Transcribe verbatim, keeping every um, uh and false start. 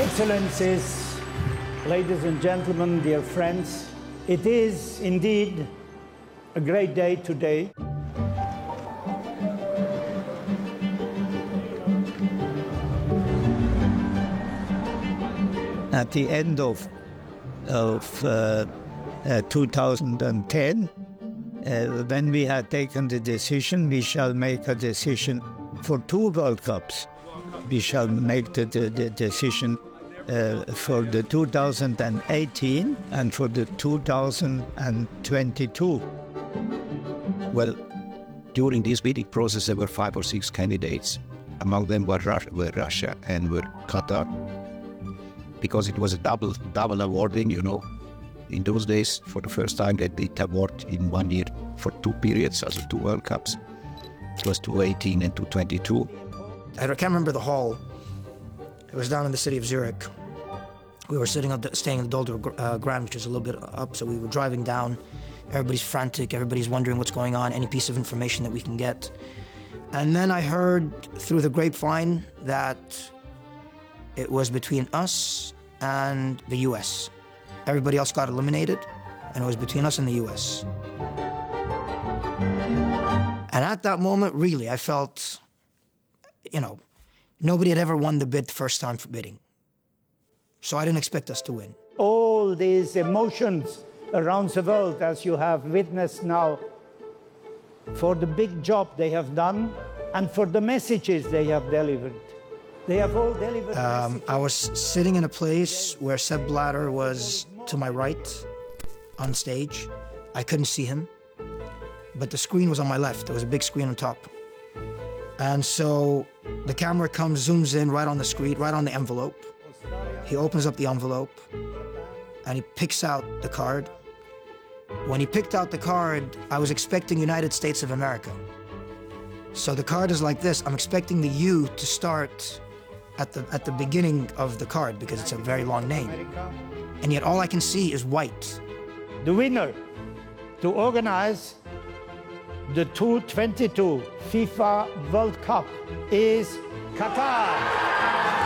Excellencies, ladies and gentlemen, dear friends, it is indeed a great day today. At the end of, of uh, uh, two thousand ten, uh, when we had taken the decision, we shall make a decision for two World Cups. We shall make the, the, the decision uh, for the two thousand eighteen and for the two thousand twenty-two. Well, during this bidding process, there were five or six candidates. Among them were, Rus- were Russia and were Qatar. Because it was a double double awarding, you know. In those days, for the first time, they did award in one year for two periods, also two World Cups. It was two eighteen and two twenty-two. I can't remember the hall. It was down in the city of Zurich. We were sitting up, staying in the Dolder uh, Grand, which is a little bit up, so we were driving down. Everybody's frantic, everybody's wondering what's going on, any piece of information that we can get. And then I heard through the grapevine that it was between us and the U S. Everybody else got eliminated, and it was between us and the U S. And at that moment, really, I felt, you know, nobody had ever won the bid the first time for bidding. So I didn't expect us to win. All these emotions around the world, as you have witnessed now, for the big job they have done and for the messages they have delivered. They have all delivered um, I was sitting in a place where Sepp Blatter was to my right on stage. I couldn't see him, but the screen was on my left. There was a big screen on top. And so the camera comes, zooms in right on the screen, right on the envelope. He opens up the envelope and he picks out the card. When he picked out the card, I was expecting United States of America. So the card is like this. I'm expecting the U to start at the at the beginning of the card because it's a very long name. And yet all I can see is white. The winner to organize the two thousand twenty-two FIFA World Cup is Qatar.